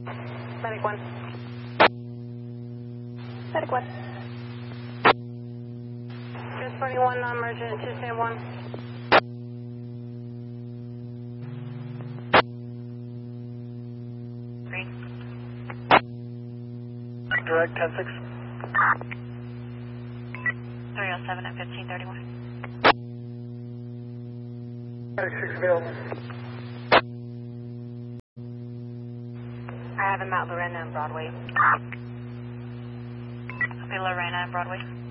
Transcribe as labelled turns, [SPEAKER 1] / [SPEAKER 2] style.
[SPEAKER 1] Medic 1. Medic 1. Just 41, non-emergent, 271. Green.
[SPEAKER 2] Direct 10-6.
[SPEAKER 1] 307 at 1531.
[SPEAKER 2] Medic 6 available.
[SPEAKER 1] I have him at Lorena and Broadway. Okay, Lorena and Broadway.